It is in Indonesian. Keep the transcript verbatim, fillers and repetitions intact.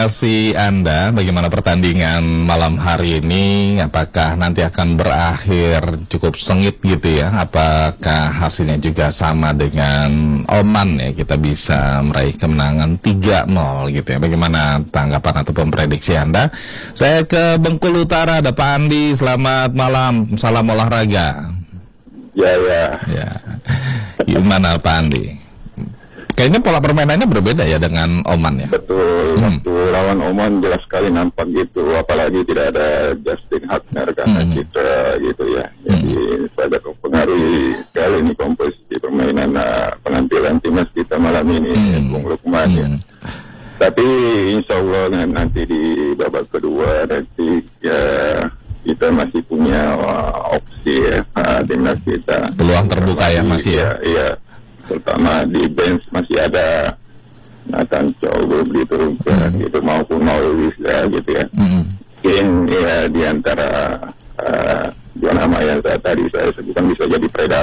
Si Anda, bagaimana pertandingan malam hari ini? Apakah nanti akan berakhir cukup sengit gitu ya? Apakah hasilnya juga sama dengan Oman ya? Kita bisa meraih kemenangan tiga nol gitu ya. Bagaimana tanggapan ataupun prediksi Anda? Saya ke Bengkulu Utara, ada Pak Andi. Selamat malam, salam olahraga. Ya, ya. Ya. Gimana Pak Andi? Kayaknya pola permainannya berbeda ya dengan Oman ya? Betul, Hmm. waktu lawan Oman jelas sekali nampak gitu, apalagi tidak ada Justin Hubner karena Hmm. cedera gitu ya. Jadi sangat mempengaruhi sekali nih komposisi permainan uh, penampilan timnas kita malam ini, Hmm. Bung Lukman ya. Hmm. Tapi insya Allah nanti di babak kedua nanti ya kita masih punya uh, opsi ya, uh, timnas kita. Peluang terbuka ya masih ya? Iya, terutama di bench masih ada Nathan Chow gitu, ya, gitu maupun Maulwis ya gitu ya. Hmm. Mungkin ya di antara uh, dua nama yang tadi saya sebutkan bisa jadi predator.